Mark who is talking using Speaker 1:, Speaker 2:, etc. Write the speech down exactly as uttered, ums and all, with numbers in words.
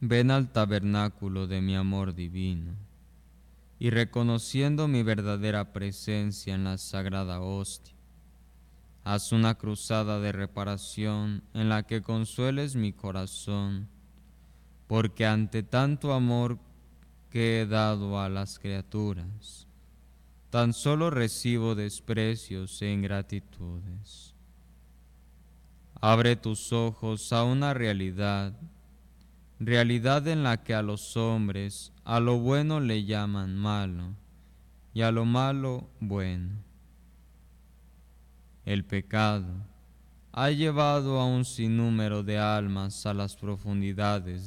Speaker 1: Ven al tabernáculo de mi amor divino, y reconociendo mi verdadera presencia en la sagrada hostia, haz una cruzada de reparación en la que consueles mi corazón, porque ante tanto amor que he dado a las criaturas, tan solo recibo desprecios e ingratitudes. Abre tus ojos a una realidad, realidad en la que a los hombres a lo bueno le llaman malo y a lo malo bueno. El pecado ha llevado a un sinnúmero de almas a las profundidades